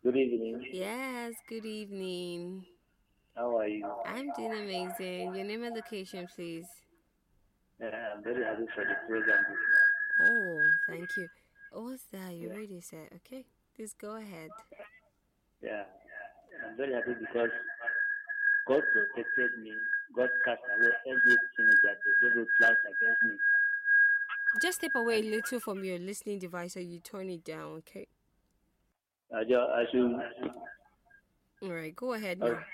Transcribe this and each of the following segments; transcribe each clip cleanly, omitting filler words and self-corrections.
Good evening. Yes, good evening. How are you? I'm doing amazing. Your name and location, please. I'm very happy for the program this Oh, thank you. Oh, what's that? You morning. already said. Okay, please go ahead. Yeah, I'm very happy because God protected me. God cast away everything that the devil plans against me. Just step away a And little from your listening device so you turn it down, okay? I should, All right, go ahead uh, now.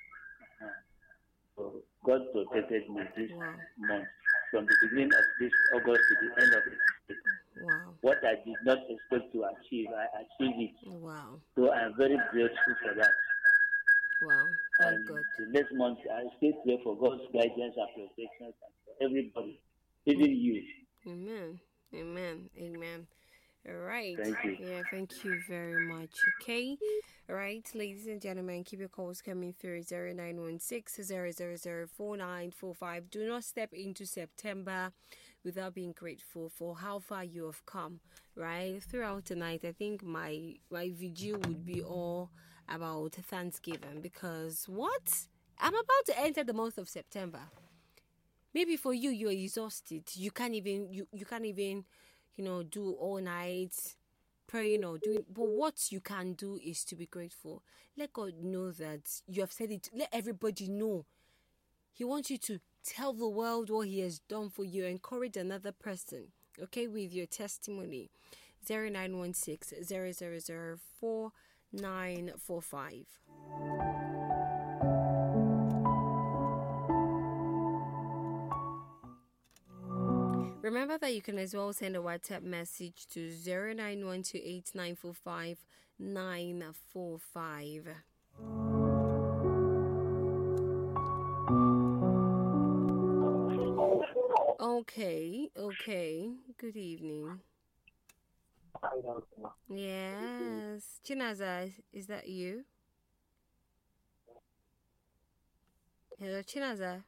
God protected me this Wow, month from the beginning of this August to the end of it. wow, What I did not expect to achieve, I achieved it. wow, So I'm very grateful for that. wow. Thank And God. the next month, I still pray for God's guidance and protection and for everybody, even you. Amen. Amen. Amen. All right. Thank you. Yeah, thank you very much. Okay. All right, ladies and gentlemen, keep your calls coming through 0916 0004945. Do not step into September without being grateful for how far you have come, right? Throughout the night, I think my video would be all about Thanksgiving because what? I'm about to enter the month of September. Maybe for you, you're exhausted. You can't even, do all night praying or doing. But what you can do is to be grateful. Let God know that you have said it. Let everybody know. He wants you to tell the world what He has done for you. Encourage another person. Okay, with your testimony. 0916 0004945. Remember that you can as well send a WhatsApp message to 09128945. Okay, okay. Good evening. Yes. Chinaza, is that you? Hello, Chinaza.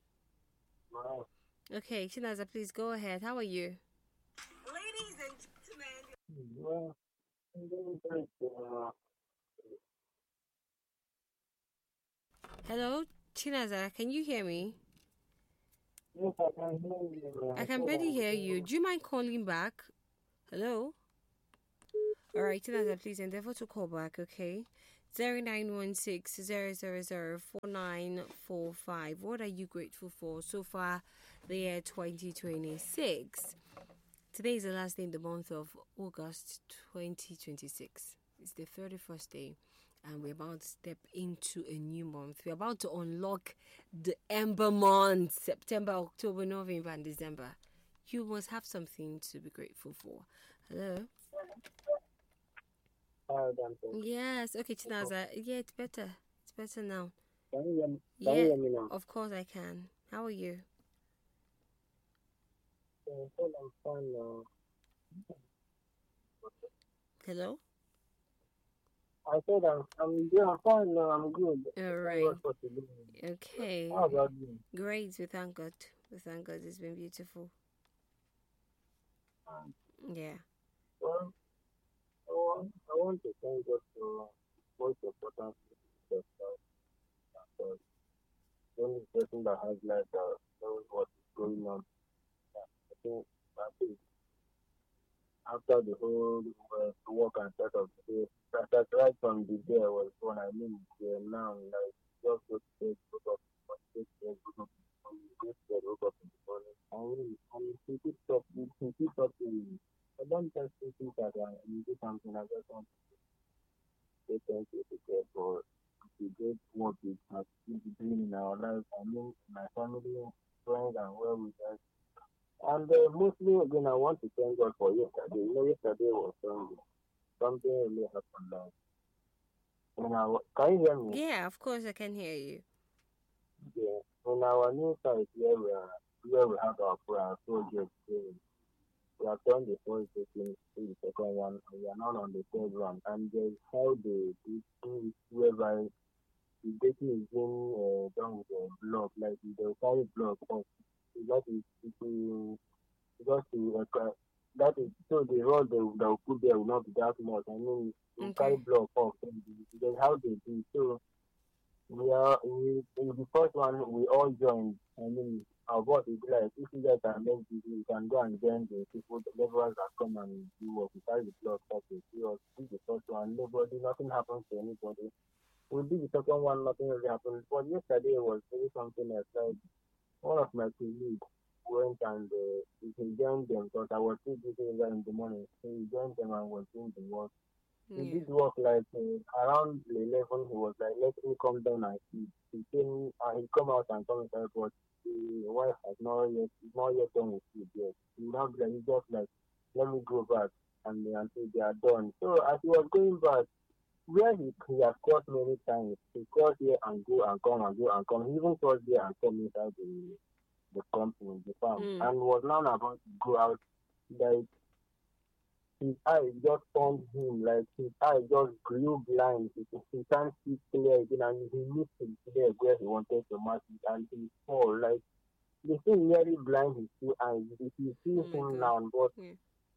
Okay, Chinaza, please go ahead. How are you? Ladies and gentlemen, Well, I'm doing great. Hello, Chinaza, can you hear me? Yes, I can hear you. I I can said barely I'm hear you. doing Do you mind calling back? Hello? Alright, Chinaza, please endeavor to call back, okay? 0916 0004945. What are you grateful for so far the year 2026? Today is the last day in the month of August 2026. It's the 31st day, and we're about to step into a new month. We're about to unlock the Ember month, September, October, November, and December. You must have something to be grateful for. Hello? tired and Yes, okay, so, Chinaza. Yeah, it's better. It's better now. can you hear me? Can you Yeah, hear me now? of course I can. How are you? I said I'm fine now. Hello? I'm fine now. I'm good. All Thank God right. for today. How Okay. about you? Great. We thank God. We thank God. It's been beautiful. Um, Yeah. well, I want to thank God for most important things because the only person that has life that knows what is going on. Yeah, I think that is after the whole work and set of the day, that right from the day I was born, I mean, now, like, just go to bed, wake up, take care, wake up in the morning, go to bed, wake up in the morning. And he keeps up, he keeps up to me. I don't just think that I do something, I just want to say thank you to God for the great work we have been doing in our life. I mean, my family, friends, and where we are. And mostly, again, I want to thank God for yesterday. Yesterday was Sunday. Something really happened. Like, can you hear me? Yeah, of course I can hear you. Yeah. In our new site where we have our project going, we have done the first taking the second one, and we are now on the third one. And there's how the thing whereby the baking is being done with a block, like the carry block first. That is to just to that is so the road they will put there will not be that much. I mean, you carry Okay. block off. That's how they do. So we in the first one we all joined. I mean, our boss is like, if you guys can make this, you can go and join the people, the laborers that come and do work. We carry the block off. We do the first one. Nobody, nothing happens to anybody. We did the second one, nothing really happened. But yesterday was really something else. Like one of my colleagues went and he joined them because I was still busy there in the morning. So he joined them and was doing the work. He Yeah. did work like around 11. He was like, let me come down and eat. He came, he come out and come inside, but the wife has not yet done with food yet. He now be like, he just like, let me go back and until they are done. So as he was going back, where he has crossed many times, he crossed here and go and come and go and come. He even crossed there and come inside the company, the farm, Mm. and was now about to go out. Like his eyes just turned him, like his eyes just grew blind. He can't see clear again, and he missed his leg where he wanted to mark it, and he fall. Like the thing nearly blind his two eyes. If you see Oh my him God. now, but Yeah.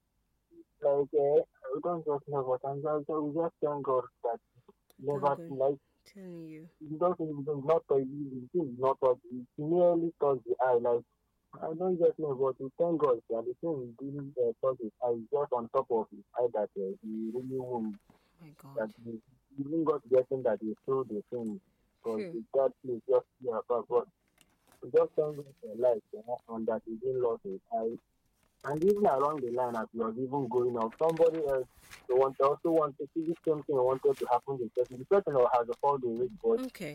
like we don't just know what I'm just we just thank God that Thank never God. like Telling you. he doesn't even not touch the thing is not touch it nearly touch the eye. Like I don't just know, but we thank God that the thing didn't touch his eye, just on top of his eye that he really wound, My that God. he even got getting that he threw the thing because Phew. that place just clear apart. But we just thank God for life, and that he didn't lose his eye. And even along the line, as he was even going up, somebody else also wanted to see the same thing wanted to happen to the person. The person has a fall the rate, but Okay.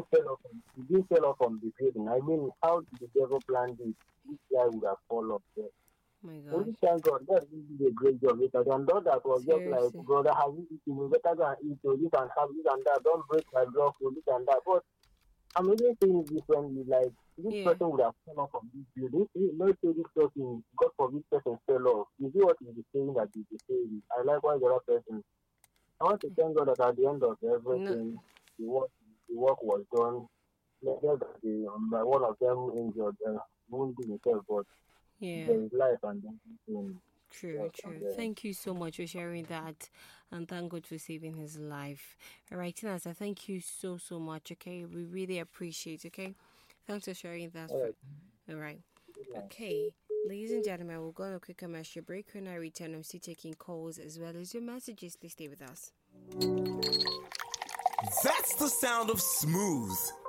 he didn't fell off from the building. I mean, how did the devil plan this? This guy would have fallen off there. My God. Only thank God that he did a great job later. And that was just like, Seriously. brother, have you eaten? You better go and eat, so you can have this and that. Don't break my block, so this and that. But I'm even saying it differently. Like this Yeah. person would have fallen off from this building. Let's say this person, God forbid, person fell off. You see what he's saying that he's saying. I likewise the other person. I want to thank God that at the end of No. everything, the work, the work was done. Later that one of them injured, wounded himself, but Yeah. there is life and everything. True, Yes, and, true. Thank you so much for sharing that, and thank God for saving his life. All right, Tinasa, thank you so, so much. Okay, we really appreciate. Okay, thanks for sharing that. all right. All right. Okay, ladies and gentlemen, we'll go on a quick commercial break. When I return, I'm still taking calls as well as your messages. Please stay with us. That's the sound of smooth